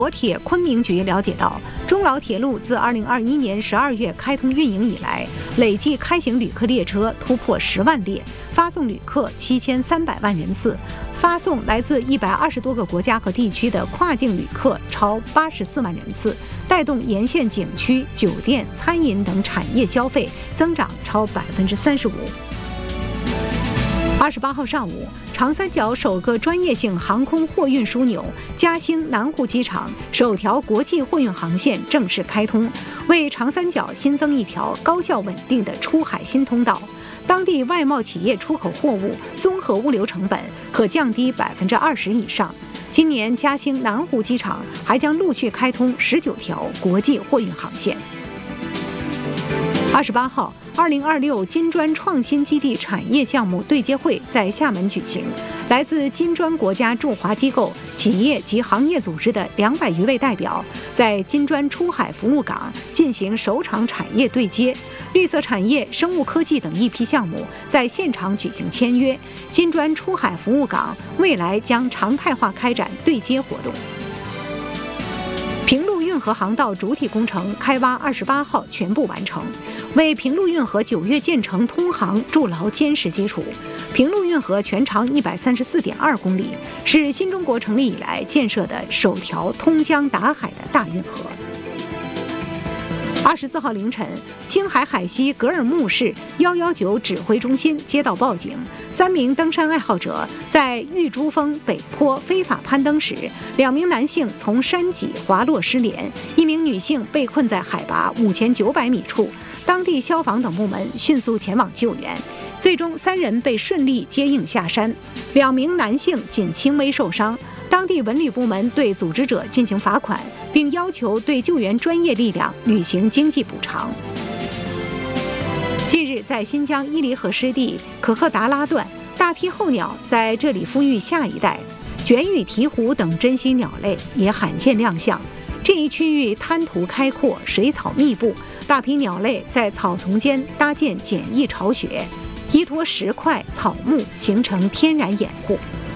国铁昆明局了解到，中老铁路自2021年12月开通运营以来，累计开行旅客列车突破10万列，发送旅客7300万人次，发送来自120多个国家和地区的跨境旅客超84万人次，带动沿线景区、酒店、餐饮等产业消费增长超35%。28号上午，长三角首个专业性航空货运枢纽嘉兴南湖机场首条国际货运航线正式开通，为长三角新增一条高效稳定的出海新通道。当地外贸企业出口货物综合物流成本可降低20%以上。今年嘉兴南湖机场还将陆续开通19条国际货运航线。28号，2026金砖创新基地产业项目对接会在厦门举行，来自金砖国家驻华机构、企业及行业组织的200余位代表，在金砖出海服务港进行首场产业对接，绿色产业、生物科技等一批项目在现场举行签约。金砖出海服务港未来将常态化开展对接活动。平陆运河航道主体工程开挖28号全部完成，为平陆运河9月建成通航筑牢坚实基础。平陆运河全长134.2公里，是新中国成立以来建设的首条通江达海的大运河。24号凌晨，青海海西格尔木市119指挥中心接到报警，3名登山爱好者在玉珠峰北坡非法攀登时，2名男性从山脊滑落失联，1名女性被困在海拔5900米处。当地消防等部门迅速前往救援，最终3人被顺利接应下山，2名男性仅轻微受伤。当地文旅部门对组织者进行罚款，并要求对救援专业力量履行经济补偿。近日，在新疆伊犁河湿地可克达拉段，大批候鸟在这里孵育下一代，卷羽鹈鹕等珍稀鸟类也罕见亮相。这一区域滩涂开阔，水草密布，大批鸟类在草丛间搭建简易巢穴，依托石块、草木形成天然掩护。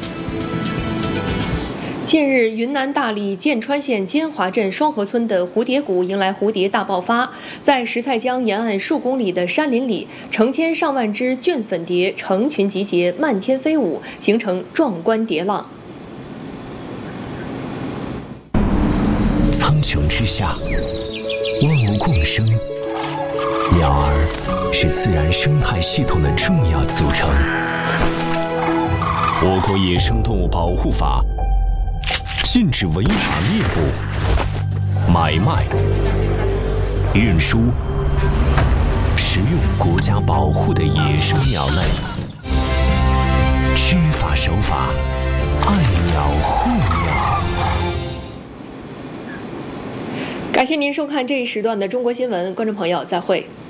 近日，云南大理剑川县金华镇双河村的蝴蝶谷迎来蝴蝶大爆发，在石菜江沿岸数公里的山林里，成千上万只倦粉蝶成群集结，漫天飞舞，形成壮观蝶浪。 苍穹之下，万物共生，鸟儿是自然生态系统的重要组成。我国野生动物保护法禁止违法猎捕、买卖、运输、食用国家保护的野生鸟类。知法守法，爱鸟护鸟。 感谢您收看这一时段的中国新闻，观众朋友，再会。